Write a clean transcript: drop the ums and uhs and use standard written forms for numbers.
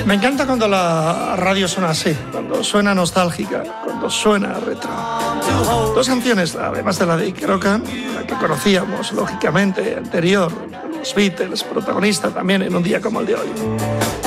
Me encanta cuando la radio suena así, cuando suena nostálgica, cuando suena retro. Dos canciones, además de la de Iker Okan, la que conocíamos, lógicamente, anterior, los Beatles, protagonista también en un día como el de hoy.